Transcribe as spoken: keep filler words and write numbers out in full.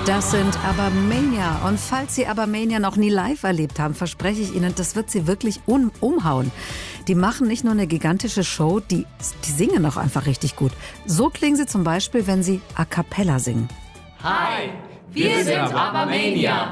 Das sind Abermania. Und falls Sie Abermania noch nie live erlebt haben, verspreche ich Ihnen, das wird Sie wirklich um, umhauen. Die machen nicht nur eine gigantische Show, die, die singen auch einfach richtig gut. So klingen sie zum Beispiel, wenn sie a cappella singen. Hi, wir sind Abermania.